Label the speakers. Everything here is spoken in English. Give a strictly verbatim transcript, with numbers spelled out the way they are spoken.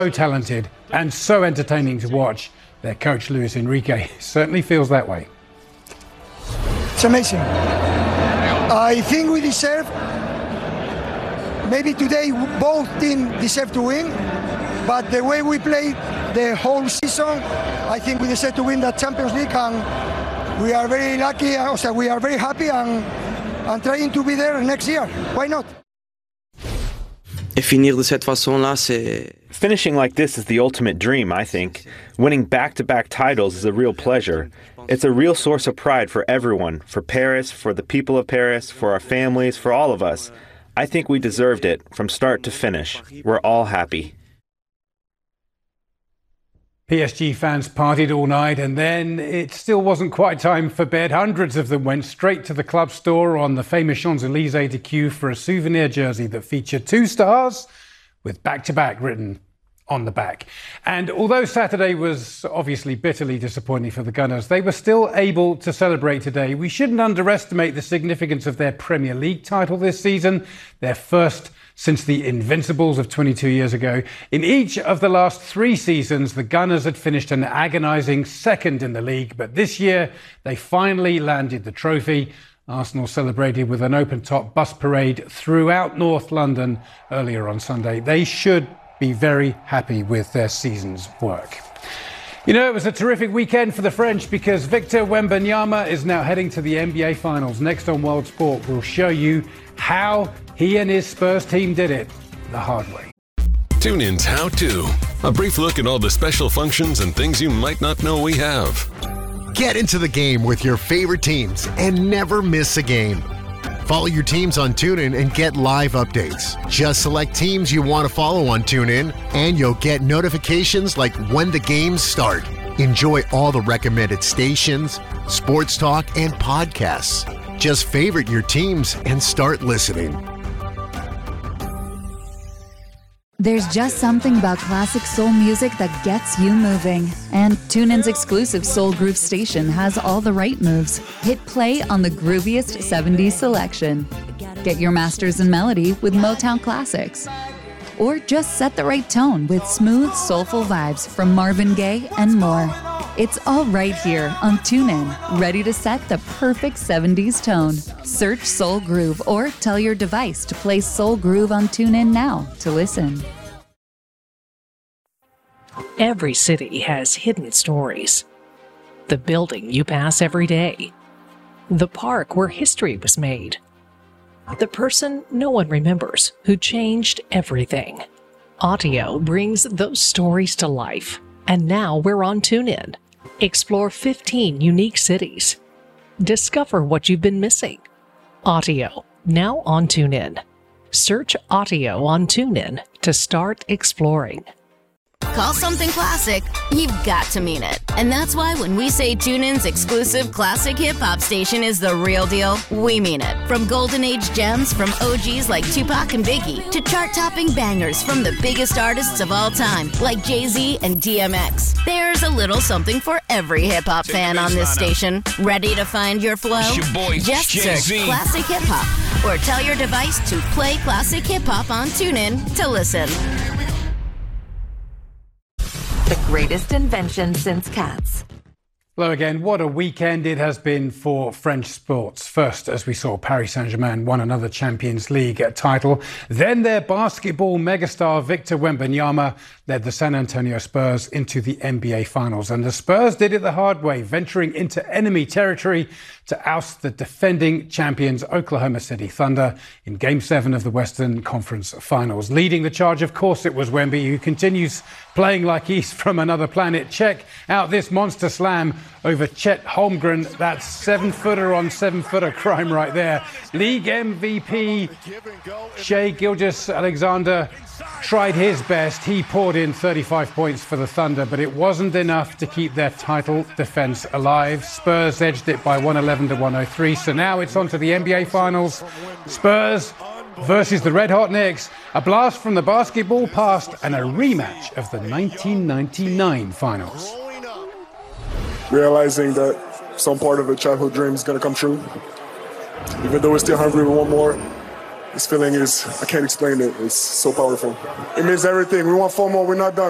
Speaker 1: So talented and so entertaining to watch. Their coach, Luis Enrique, certainly feels that way.
Speaker 2: It's amazing. I think we deserve, maybe today both teams deserve to win, but the way we played the whole season, I think we deserve to win the Champions League, and we are very lucky, also we are very happy and, and trying to be there next year. Why not?
Speaker 3: Et finir de cette façon-là, c'est...
Speaker 4: Finishing like this is the ultimate dream, I think. Winning back-to-back titles is a real pleasure. It's a real source of pride for everyone, for Paris, for the people of Paris, for our families, for all of us. I think we deserved it, from start to finish. We're all happy.
Speaker 1: P S G fans partied all night, and then it still wasn't quite time for bed. Hundreds of them went straight to the club store on the famous Champs-Élysées to queue for a souvenir jersey that featured two stars with back-to-back written on the back. And although Saturday was obviously bitterly disappointing for the Gunners, they were still able to celebrate today. We shouldn't underestimate the significance of their Premier League title this season, their first since the Invincibles of twenty-two years ago. In each of the last three seasons, the Gunners had finished an agonising second in the league, but this year they finally landed the trophy. Arsenal celebrated with an open-top bus parade throughout North London earlier on Sunday. They should be very happy with their season's work. You know, it was a terrific weekend for the French because Victor Wembanyama is now heading to the N B A Finals. Next on World Sport, we'll show you how he and his Spurs team did it the hard way.
Speaker 5: TuneIn's How To. A brief look at all the special functions and things you might not know we have.
Speaker 6: Get into the game with your favorite teams and never miss a game. Follow your teams on TuneIn and get live updates. Just select teams you want to follow on TuneIn, and you'll get notifications like when the games start. Enjoy all the recommended stations, sports talk, and podcasts. Just favorite your teams and start listening.
Speaker 7: There's just something about classic soul music that gets you moving. And TuneIn's exclusive Soul Groove station has all the right moves. Hit play on the grooviest seventies selection. Get your masters in melody with Motown classics. Or just set the right tone with smooth, soulful vibes from Marvin Gaye and more. It's all right here on TuneIn, ready to set the perfect seventies tone. Search Soul Groove or tell your device to play Soul Groove on TuneIn now to listen.
Speaker 8: Every city has hidden stories. The building you pass every day. The park where history was made. The person no one remembers who changed everything. Audio brings those stories to life. And now we're on TuneIn. Explore fifteen unique cities. Discover what you've been missing. Audio, now on TuneIn. Search Audio on TuneIn to start exploring.
Speaker 9: Call something classic, you've got to mean it. And that's why when we say TuneIn's exclusive classic hip-hop station is the real deal, we mean it. From golden age gems from O Gs like Tupac and Biggie to chart-topping bangers from the biggest artists of all time like Jay-Z and D M X. There's a little something for every hip-hop fan on this station. Ready to find your flow? Just search Classic Hip Hop or tell your device to play Classic Hip Hop on TuneIn to listen.
Speaker 10: The greatest invention since cats.
Speaker 1: Hello again. What a weekend it has been for French sports. First, as we saw, Paris Saint-Germain won another Champions League title. Then their basketball megastar Victor Wembanyama led the San Antonio Spurs into the N B A Finals. And the Spurs did it the hard way, venturing into enemy territory to oust the defending champions Oklahoma City Thunder in Game seven of the Western Conference Finals. Leading the charge, of course, it was Wemby, who continues playing like he's from another planet. Check out this monster slam over Chet Holmgren. That's seven-footer on seven-footer crime right there. League M V P Shai Gilgeous-Alexander tried his best. He poured in thirty-five points for the Thunder, but it wasn't enough to keep their title defense alive. Spurs edged it by one eleven to one oh three. So now it's on to the N B A Finals. Spurs versus the Red Hot Knicks. A blast from the basketball past and a rematch of the nineteen ninety-nine Finals.
Speaker 11: Realizing that some part of a childhood dream is going to come true. Even though we're still hungry, we want more. This feeling is, I can't explain it. It's so powerful. It means everything. We want four more. We're not done.